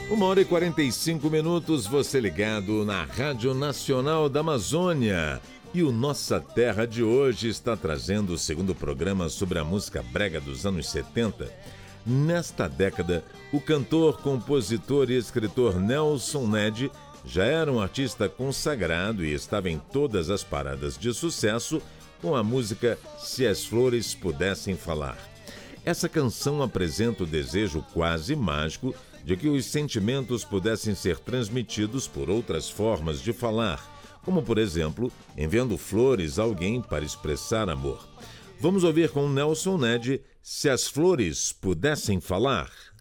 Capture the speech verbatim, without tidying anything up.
Uma hora e quarenta e cinco minutos, você ligado na Rádio Nacional da Amazônia. E o Nossa Terra de hoje está trazendo o segundo programa sobre a música brega dos anos setenta. Nesta década, o cantor, compositor e escritor Nelson Ned já era um artista consagrado e estava em todas as paradas de sucesso com a música Se as Flores Pudessem Falar. Essa canção apresenta o desejo quase mágico de que os sentimentos pudessem ser transmitidos por outras formas de falar, como, por exemplo, enviando flores a alguém para expressar amor. Vamos ouvir com Nelson Ned, Se as Flores Pudessem Falar.